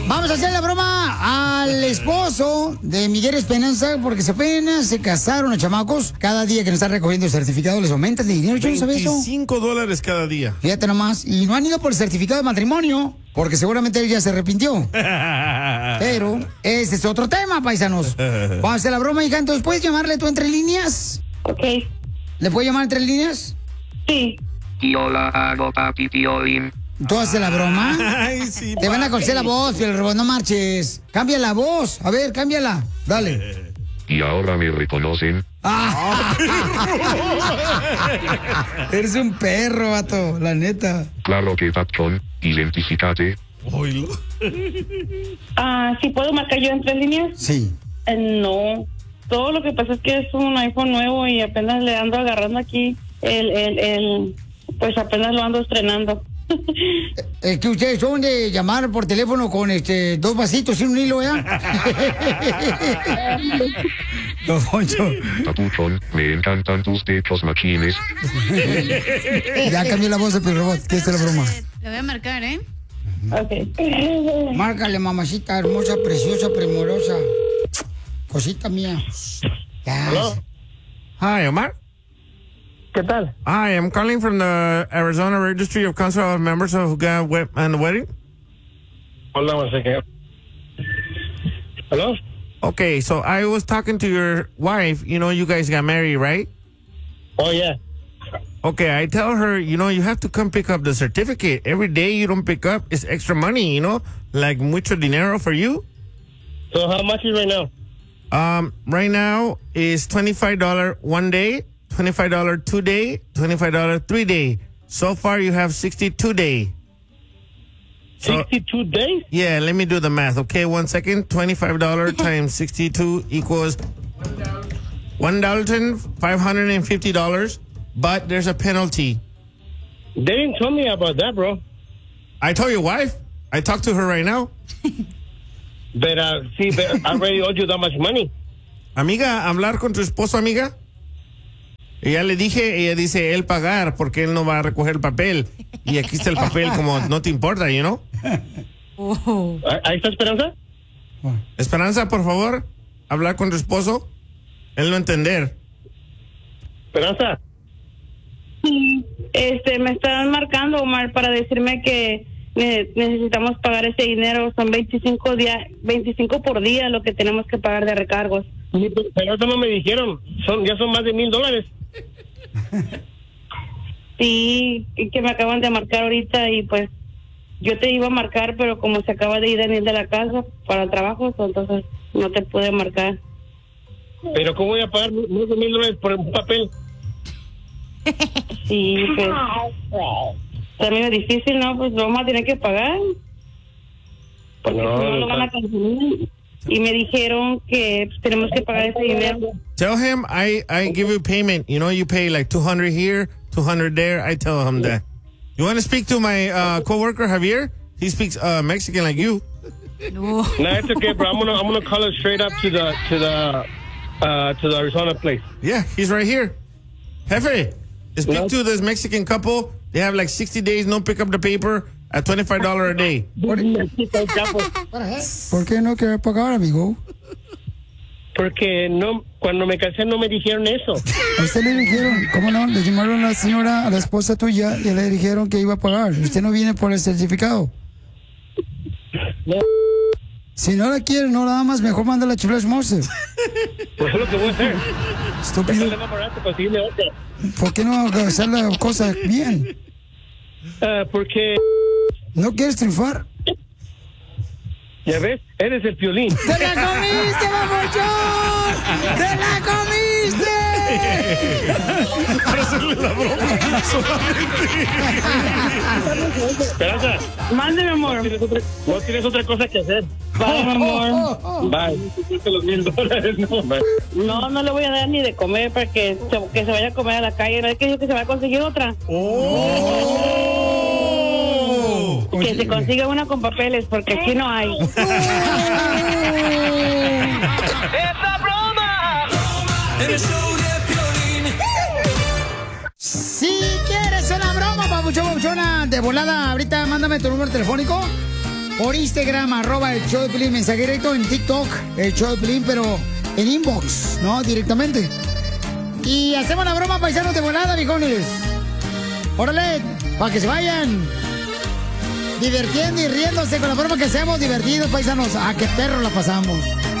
Vamos a hacer la broma al esposo de Miguel Esperanza, porque apenas se casaron los chamacos. Cada día que nos están recogiendo el certificado les aumentan de dinero. Yo no sabía eso. $25 cada día. Fíjate nomás. Y no han ido por el certificado de matrimonio, porque seguramente él ya se arrepintió. Pero ese es otro tema, paisanos. Vamos a hacer la broma, hija. Entonces, ¿puedes llamarle tú entre líneas? Ok. ¿Le puedes llamar entre líneas? Sí. Yo la hago, papi Piolín. ¿Tú haces la broma? Ay, sí, Te van a conocer la voz, pero no marches. Cambia la voz. A ver, cámbiala. Dale. Y ahora me reconocen. Eres un perro, vato, la neta. Claro que patrón, identifícate. Oílo. ¿Sí puedo marcar yo en 3 líneas? Sí. No. Todo lo que pasa es que es un iPhone nuevo y apenas le ando agarrando aquí pues apenas lo ando estrenando. Es que ustedes son de llamar por teléfono con 2 vasitos y un hilo, ¿ya? Don Poncho. Papuchón, me encantan tus techos machines. Ya cambió la voz del robot, que esta es la broma. Le voy a marcar, ¿eh? Ok. Márcale, mamacita hermosa, preciosa, primorosa. Cosita mía. Ya. Hi, Omar. ¿Qué tal? Hi, I'm calling from the Arizona Registry of Council of Members of God and the Wedding. Hold on one second. Hello? Okay, so I was talking to your wife. You know, you guys got married, right? Oh, yeah. Okay, I tell her, you know, you have to come pick up the certificate. Every day you don't pick up, it's extra money, you know? Like mucho dinero for you. So how much is right now? Right now is $25 one day, $25 2 day, $25 3 day. So far you have 62 day. 62 days? Yeah, let me do the math. Okay, 1 second. $25 times 62 equals $1,550. But there's a penalty. They didn't tell me about that, bro. I told your wife. I talked to her right now. But, I already owed you that much money. Amiga, hablar con tu esposo, amiga. Y ya le dije, ella dice, él pagar porque él no va a recoger el papel. Y aquí está el papel como no te importa, you know? ¿Ahí está Esperanza? Esperanza, por favor, hablar con tu esposo. Él no entender. Esperanza. Me están marcando, Omar, para decirme que necesitamos pagar ese dinero. Son 25 por día lo que tenemos que pagar de recargos. Pero eso no me dijeron. Ya son más de $1,000. Sí, y que me acaban de marcar ahorita y pues yo te iba a marcar, pero como se acaba de ir Daniel de la casa para el trabajo, entonces no te pude marcar. Pero ¿cómo voy a pagar más de $1,000 por un papel? Sí, pues también es difícil, ¿no? Pues lo vamos a tener que pagar. Porque No, si no lo van a cancelar. Y me dijeron que pues, tenemos que pagar ese dinero. Tell him I give you payment. You know, you pay like $200 here, $200 there. I tell him that. You want to speak to my coworker Javier? He speaks Mexican like you. No, it's okay, bro. I'm gonna call it straight up to the Arizona place. Yeah, he's right here. Jefe, speak to this Mexican couple. They have like 60 days, no pick up the paper at $25 a day. ¿Por qué no quiere pagar, amigo? Porque no, cuando me casé no me dijeron eso. A usted le dijeron, ¿cómo no? Le llamaron a la señora, a la esposa tuya, y le dijeron que iba a pagar. Usted no viene por el certificado. No. Si no la quiere, no nada más, mejor manda la chifla Mose. Pues es lo que voy a hacer. Estúpido. Más barato, conseguirle otra. ¿Por qué no hacer la cosa bien? Porque... ¿No quieres triunfar? ¿Ya ves? Eres el Piolín. ¡Te la comiste, papuchón! ¡Te la comiste! Para hacerle la broma solamente. Esperanza. Mándeme, amor. No tienes otra cosa que hacer. Bye, mi amor. Bye. Los $1,000, no. Bye. No le voy a dar ni de comer para que se vaya a comer a la calle. ¿No es que dijo que se va a conseguir otra? Que se consiga una con papeles, porque aquí no hay. ¡Esa broma! En el show de Piolín. Si quieres una broma, papuchona, de volada, ahorita mándame tu número telefónico por Instagram, @el show de Piolín, mensaje directo, en TikTok, el show de Piolín, pero en inbox, ¿no? Directamente. Y hacemos la broma, paisanos, de volada, viejones. Órale, para que se vayan divirtiendo y riéndose con la broma que hacemos, divertidos, paisanos. Ah, qué perro la pasamos.